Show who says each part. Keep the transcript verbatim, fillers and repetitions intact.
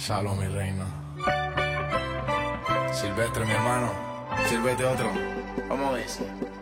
Speaker 1: Gonzalo, mi reina. Silvestre, mi hermano. Sírvete otro.
Speaker 2: ¿Cómo es?